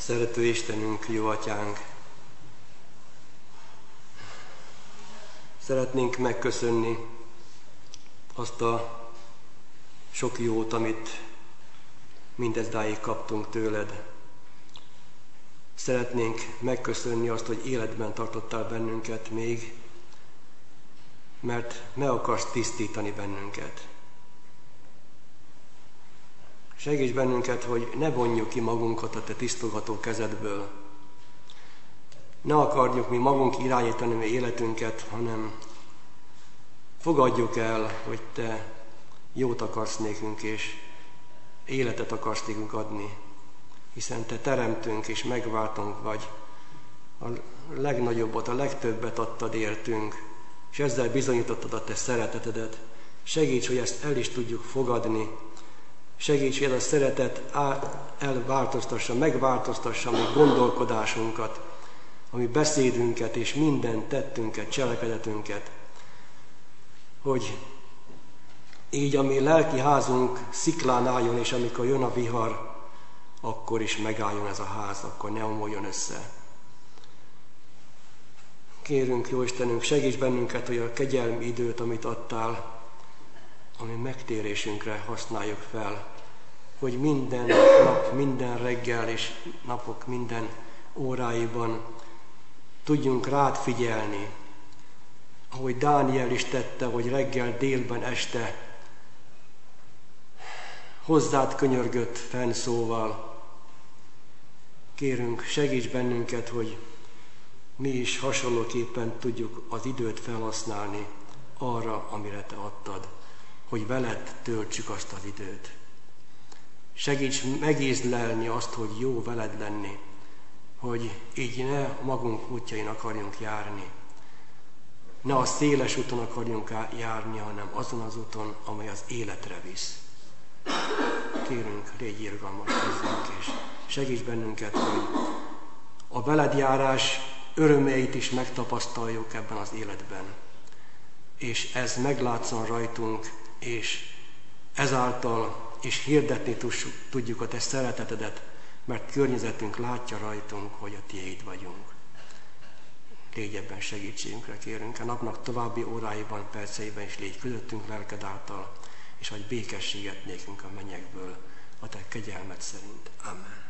Szerető Istenünk, jó Atyánk, szeretnénk megköszönni azt a sok jót, amit mindezdáig kaptunk tőled. Szeretnénk megköszönni azt, hogy életben tartottál bennünket még, mert meg akarsz tisztítani bennünket. Segíts bennünket, hogy ne vonjuk ki magunkat a te tisztogató kezedből. Ne akarjuk mi magunk irányítani mi életünket, hanem fogadjuk el, hogy te jót akarsz nékünk, és életet akarsz nékünk adni, hiszen te teremtünk és megváltunk vagy. A legnagyobbat, a legtöbbet adtad értünk, és ezzel bizonyítottad a te szeretetedet. Segíts, hogy ezt el is tudjuk fogadni. Segíts, hogy ez a szeretet elváltoztassa, megváltoztassa a mi gondolkodásunkat, a mi beszédünket és minden tettünket, cselekedetünket. Hogy így a mi lelki házunk sziklán álljon, és amikor jön a vihar, akkor is megálljon ez a ház, akkor ne omoljon össze. Kérünk, jó Istenünk, segíts bennünket, hogy a kegyelmi időt, amit adtál, ami megtérésünkre használjuk fel, hogy minden nap, minden reggel és napok minden óráiban tudjunk rád figyelni, ahogy Dániel is tette, hogy reggel, délben, este hozzád könyörgött fennszóval. Kérünk, segíts bennünket, hogy mi is hasonlóképpen tudjuk az időt felhasználni arra, amire te adtad, hogy veled töltsük azt az időt. Segíts megízlelni azt, hogy jó veled lenni, hogy így ne magunk útjain akarjunk járni. Ne a széles úton akarjunk járni, hanem azon az úton, amely az életre visz. Kérünk, légy irgalmas hozzánk, és segíts bennünket, hogy a veled járás örömeit is megtapasztaljuk ebben az életben. És ez meglátszon rajtunk, és ezáltal is hirdetni tudjuk a te szeretetedet, mert környezetünk látja rajtunk, hogy a tiéd vagyunk. Légy ebben segítségünkre, kérünk, a napnak további óráiban, perceiben is légy közöttünk lelked által, és adj békességet nékünk a mennyekből, a te kegyelmed szerint. Amen.